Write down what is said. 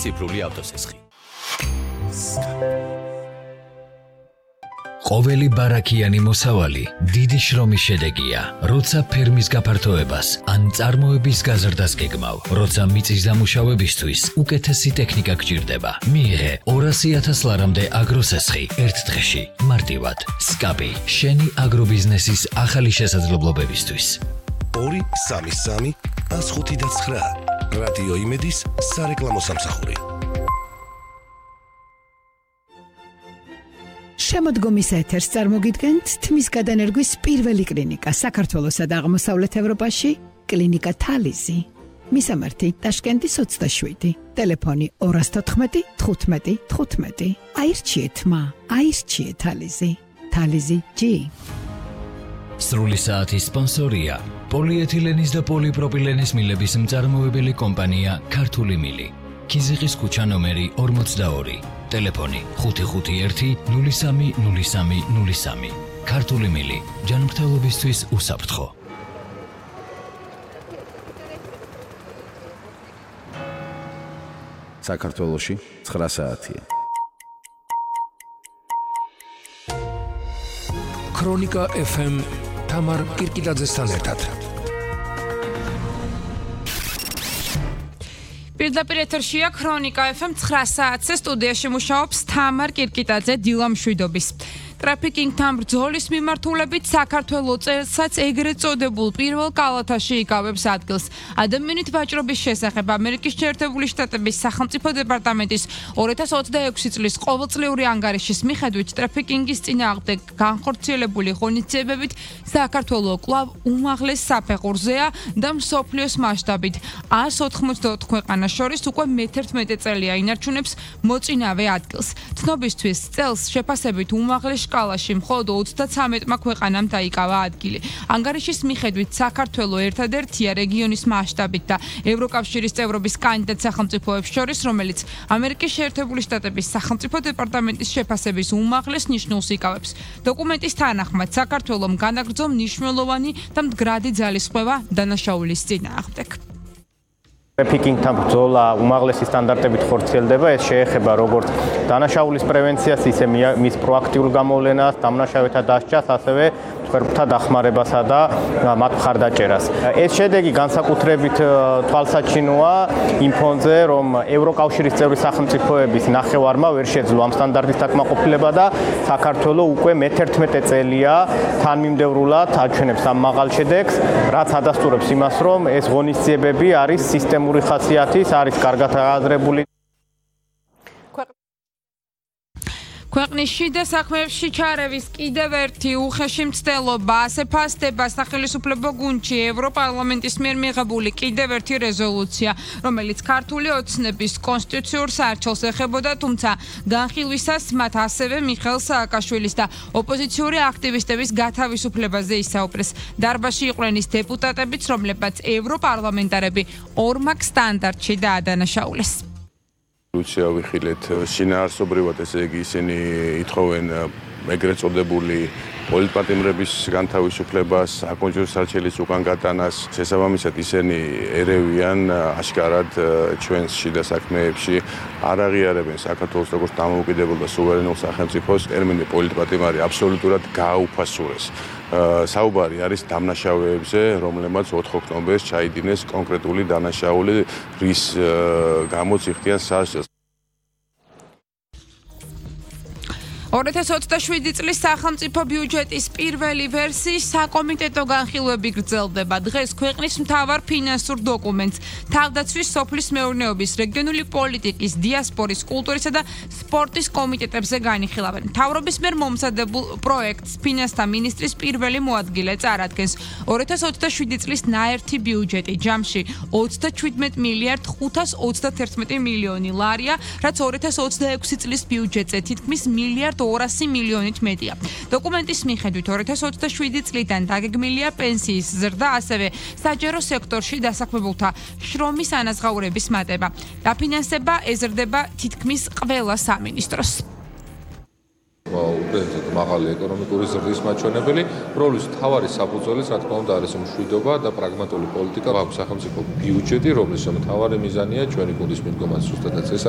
ციფრული ავტოსესხი. ყოველი ბარაქიანი მოსავალი დიდი შრომის შედეგია, როცა ფერმის გაფართოებას ან წარმოების გაზრდას გეგმავ, როცა მიწის დამუშავებისთვის უკეთესი ტექნიკა გჭირდება. მიიღე 200,000 ლარამდე აგროსესხი ერთ დღეში, მარტივად. სკაპი, შენი აგრობიზნესის ახალი შესაძლებლობებისთვის. 233 159 რადიო იმედის სარეკლამო სამსახური. შემოდგომის ეთერს წარმოგიდგენთ თმის გადანერგვის პირველი კლინიკა საქართველოსა და აღმოსავლეთ ევროპაში, კლინიკა თალიზი. მისამართი ტაშკენტის 27, ტელეფონი 214 15 15. აირჩიეთ აირჩიეთ თალიზი. თალიზი G. სრული საათის სპონსორია პოლიეთილენის და პოლიპროპილენის მილების მწარმოებელი კომპანია ქართული მილი. ქიზიყის ქუჩა ნომერი 42. ტელეფონი 551 03 03 03. ქართული მილი, ჯანმრთელობისთვის უსაფრთხო. საქართველოში 9 საათია. ქრონიკა FM თამარ კირკიტაძესთან ერთად. პირდაპირ ეთერშია ქრონიკა FM 9 საათზე სტუდიაში მუშაობს თამარ კირკიტაძე დილამშვიდობის. ტრაფიკინგთან ბრძოლის მიმართულებით საქართველოს წელსაც ეგრეთ წოდებულ პირველ კალათაში იკავებს ადგილს. ადამიანით ვაჭრობის შესახებ ამერიკის შეერთებული შტატების სახელმწიფო დეპარტამენტის 2026 წლის ყოველწლიური ანგარიშის მიხედვით ტრაფიკინგის წინააღმდეგ განხორციელებული ღონისძიებებით საქართველოს კვლავ უმაღლეს საფეხურზეა და მსოფლიოს მასშტაბით 194 ქვეყანას შორის უკვე მე-11 წელია ინარჩუნებს მოწინავე ადგილს. ცნობისთვის წელს შეფასებით უმაღლეს სკალაში მხოლოდ 33-მა ქვეყანამ დაიკავა ადგილი. ანგარიშის მიხედვით საქართველოს ერთადერთია რეგიონის მასშტაბით და ევროკავშირის წევრობის კანდიდატ სახელმწიფოებს შორის, რომელიც ამერიკის შეერთებული შტატების სახელმწიფო დეპარტამენტის შეფასების უმაღლეს ნიშნულს იკავებს. დოკუმენტის თანახმად საქართველოს განაგრძო მნიშვნელოვანი და მდგრადი ძალისხმევა დანაშაულის წინააღმდეგ. ტრაფიკინგთან ბრძოლა უმაღლესი სტანდარტებით ხორციელდება. ეს შეეხება როგორც დანაშაულის პრევენციას, ისე მის პროაქტიულ გამოვლენას, დამნაშავეთა დასჯას, ასევე მსხვერპლთა დახმარებასა და მათ მხარდაჭერას. ეს შედეგი განსაკუთრებით თვალსაჩინოა იმ ფონზე, რომ ევროკავშირის წევრი სახელმწიფოების ნახევარმა ვერ შეძლო ამ სტანდარტის დაკმაყოფილება და საქართველოს უკვე მე-11 წელია თანმიმდევრულად აჩვენებს ამ მაღალ შედეგს, რაც ადასტურებს იმას, რომ ეს ღონისძიებები არის სისტემური ხასიათის, არის კარგად აღაზრებული. ქვეყნის შიდა საქმეებში ჩარევის კიდევ ერთი უხეში მცდელობა ასე ფასდება სახელმწიფო გუნდში ევროპარლამენტის მიერ მიღებული კიდევ ერთი რეზოლუცია, რომელიც ქართული ოცნების კონსტიტუციურ საარჩევნს ეხებოდა, თუმცა განხილვისას მათ ასევე მიხეილ სააკაშვილის და ოპოზიციური აქტივისტების გათავისუფლებაზე ისაუბრეს. დარბაზში იყვნენ ის დეპუტატებიც, რომლებმაც ევროპარლამენტარები ორმაგ სტანდარტში დაადანაშაულეს. რუსია ვიხილეთ შინაარსობრივად, ესე იგი ისინი ითხოვენ ეგრეთ წოდებული პოლიტპატიმრების განთავისუფლებას, აკონჯურის სარჩელის უკან გატანას. შესაბამისად ისინი ერევიან აშკარად ჩვენს შიდა საქმეებში, არ აღიარებენ საქართველოს როგორც დამოუკიდებელ და სუვერენულ სახელმწიფოს. ტერმინი პოლიტპატიმარი აბსოლუტურად გააუფასურეს. საუბარი არის დამნაშავეებზე, რომლებმაც 4 ოქტომბერს ჩაიდინეს კონკრეტული დანაშაული, რის გამოც იხდიან სასჯელს. 2027 წლის სახელმწიფო ბიუჯეტის პირველი ვერსიის საკომიტეტო განხილვები გრძელდება. დღეს ქვეყნის მთავარ ფინანსურ დოკუმენტს თავდაცვის, სოფლის მეურნეობის, რეგიონული პოლიტიკის, დიასპორის, კულტურისა და სპორტის კომიტეტებზე განიხილავენ. მთავრობის მიერ მომზადებულ პროექტს ფინანსთა მინისტრის პირველი მოადგილე წარადგენს. 2027 წლის ნაერთი ბიუჯეტი ჯამში 37 მილიარდ 531 მილიონი ლარია, რაც 2026 წლის ბიუჯეტზე თითქმის მილიარდ 200 მილიონით მეტია. დოკუმენტის მიხედვით 2027 წლიდან დაგეგმილია პენსიის ზრდა, ასევე საჯარო სექტორში დასაქმებულთა შრომის ანაზღაურების მატება. დაფინანსება ეზრდება თითქმის ყველა სამინისტროს. უპრეცედენტ მაღალი ეკონომიკური ზრდის მაჩვენებელი, რომლის მთავარი საფუძველიც, რა თქმა უნდა, არის მშვიდობა და პრაგმატული პოლიტიკა, აქვს სახელმწიფო ბიუჯეტი, რომლის მთავარი მიზანია ჩვენი გუნდის მიდგომა ზუსტადაც ეს